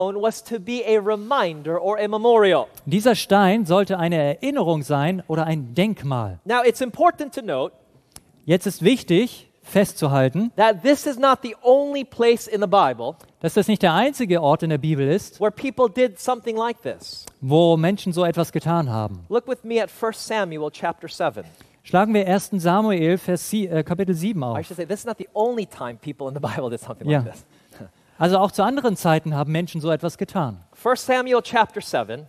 was to be a reminder or a memorial. Dieser Stein sollte eine Erinnerung sein oder ein Denkmal. Now, it's important to note Jetzt ist wichtig festzuhalten, that this is not the only place in the Bible dass das nicht der einzige Ort in der Bibel ist, where people did something like this. wo Menschen so etwas getan haben. Look with me at 1 Samuel chapter 7. Schlagen wir 1. Samuel, Kapitel 7 I auf. should say, this is not the only time people in the Bible did something Ja. like this. Also auch zu anderen Zeiten haben Menschen so etwas getan. 1 Samuel chapter 7,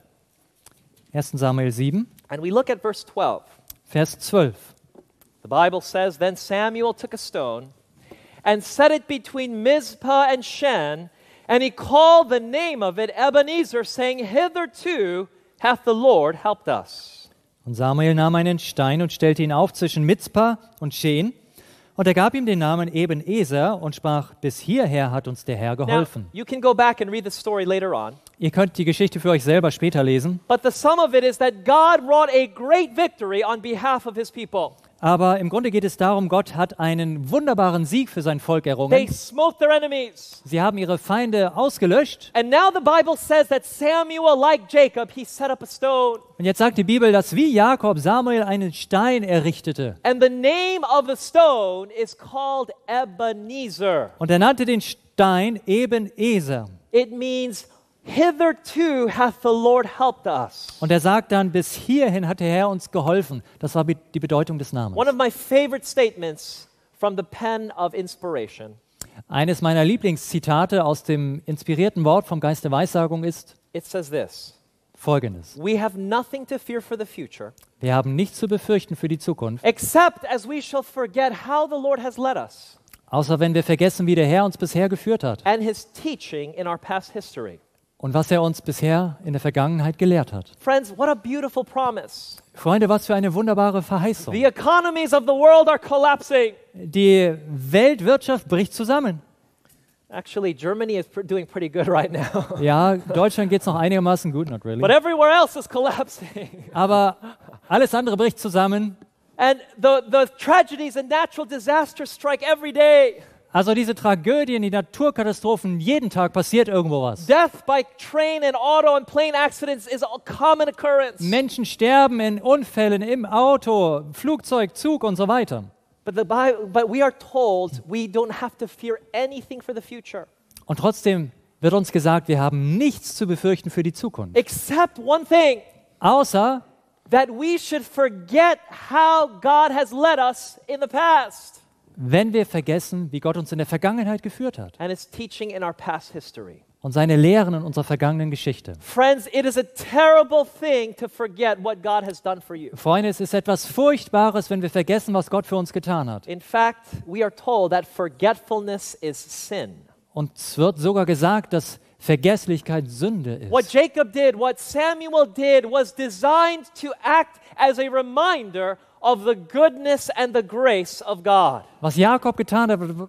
1. Samuel 7, and we look at verse 12. Vers 12. The Bible says, Then Samuel took a stone and set it between Mizpah and Shen, and he called the name of it Ebenezer, saying, Hitherto hath the Lord helped us. Und Samuel nahm einen Stein und stellte ihn auf zwischen Mizpah und Schen. Und er gab ihm den Namen Ebenezer und sprach, bis hierher hat uns der Herr Now, geholfen. you can go back and read the story later on, Ihr könnt die Geschichte für euch selber später lesen. but the sum of it is that God wrought a great victory on behalf of his people. Aber im Grunde geht es darum, Gott hat einen wunderbaren Sieg für sein Volk They errungen. smote their enemies. Sie haben ihre Feinde ausgelöscht. And now the Bible says that Samuel, like Jacob, he set up a stone. Und jetzt sagt die Bibel, dass wie Jakob Samuel einen Stein errichtete. And the name of the stone is called Ebenezer. Und er nannte den Stein Ebenezer. It means, hitherto hath the Lord helped us. Und er sagt dann, bis hierhin hat der Herr uns geholfen. Das war die Bedeutung des Namens. One of my favorite statements from the pen of inspiration, Eines meiner Lieblingszitate aus dem inspirierten Wort vom Geist der Weissagung ist it says this: folgendes. We have nothing to fear for the future, Wir haben nichts zu befürchten für die Zukunft, except as we shall forget how the Lord has led us außer wenn wir vergessen, wie der Herr uns bisher geführt hat and his teaching in our past history. und was er uns bisher in der Vergangenheit gelehrt hat. Friends, what a beautiful promise. Freunde, was für eine wunderbare Verheißung. The economies of the world are collapsing. Die Weltwirtschaft bricht zusammen. Actually, Germany is doing pretty good right now. Ja, Deutschland geht es noch einigermaßen gut, not really. But everywhere else is collapsing. Aber alles andere bricht zusammen. And the tragedies and natural disasters strike every day. Also diese Tragödien, die Naturkatastrophen, jeden Tag passiert irgendwo was. Death by train and auto and plane accidents is a common occurrence. Menschen sterben in Unfällen im Auto, Flugzeug, Zug und so weiter. But we are told we don't have to fear anything for the future, Und trotzdem wird uns gesagt, wir haben nichts zu befürchten für die Zukunft. except one thing, Außer, that we should forget how God has led us in the past wenn wir vergessen, wie Gott uns in der Vergangenheit geführt hat and his teaching in our past history. und seine Lehren in unserer vergangenen Geschichte. Friends, it is a terrible thing to forget what God has done for you. Freunde, es ist etwas Furchtbares, wenn wir vergessen, was Gott für uns getan hat. In fact, we are told that forgetfulness is sin. Und es wird sogar gesagt, dass Vergesslichkeit Sünde What ist. Jacob did, what Samuel did, was designed to act as a reminder of the goodness and the grace of God. Was Jakob getan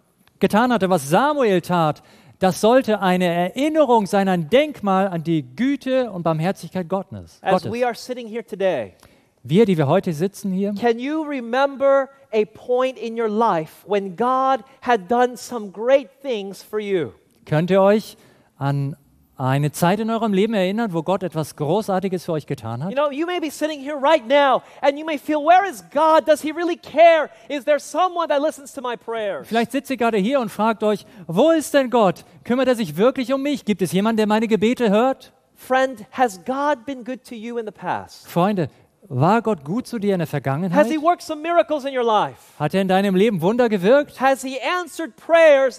hatte, was Samuel tat, das sollte eine Erinnerung sein, ein Denkmal an die Güte und Barmherzigkeit Gottes. As we are sitting here today, Wir, die wir heute sitzen hier, can you remember a point in your life when God had done some great things for you? könnt ihr euch an eine Zeit in eurem Leben erinnern, wo Gott etwas Großartiges für euch getan hat? You know, you may be sitting here right now and you may feel, where is God? Does he really care? Is there someone that listens to my prayers? Vielleicht sitzt ihr gerade hier und fragt euch, wo ist denn Gott? Kümmert er sich wirklich um mich? Gibt es jemanden, der meine Gebete hört? Friend, has God been good to you in the past? Freunde, war Gott gut zu dir in der Has Vergangenheit? he worked some miracles in your life? Hat er in deinem Leben Wunder gewirkt? Has he answered prayers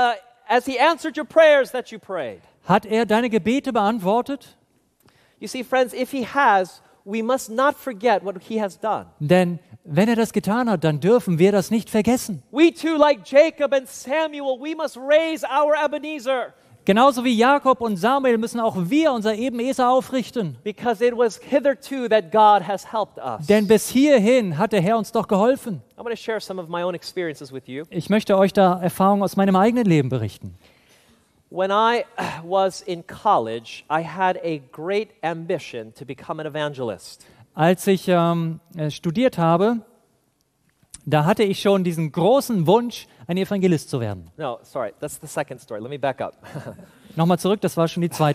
as he answered your prayers that you prayed? Hat er deine Gebete beantwortet? You see, friends, if he has, we must not forget what he has done. Denn wenn er das getan hat, dann dürfen wir das nicht vergessen. We too, like Jacob and Samuel, we must raise our Ebenezer, Genauso wie Jakob und Samuel müssen auch wir unser Ebenezer aufrichten. because it was hitherto that God has helped us. Denn bis hierhin hat der Herr uns doch geholfen. I'm going to share some of my own experiences with you. Ich möchte euch da Erfahrungen aus meinem eigenen Leben berichten. When I was in college, I had a great ambition to become an evangelist. Als ich studiert habe, da hatte ich schon diesen großen Wunsch, ein Evangelist zu werden. No, sorry, that's the second story. Let me back up. Nochmal zurück, das war schon die zweite